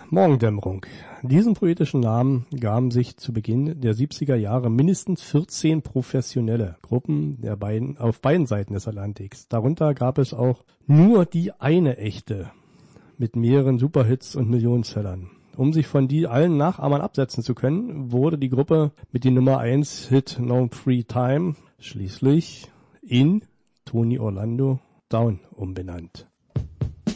Morgendämmerung. Diesen poetischen Namen gaben sich zu Beginn der 70er Jahre mindestens 14 professionelle Gruppen auf beiden Seiten des Atlantiks. Darunter gab es auch nur die eine echte mit mehreren Superhits und Millionensellern. Um sich von die allen Nachahmern absetzen zu können, wurde die Gruppe mit dem Nummer 1 Hit No Free Time schließlich in Tony Orlando Down umbenannt.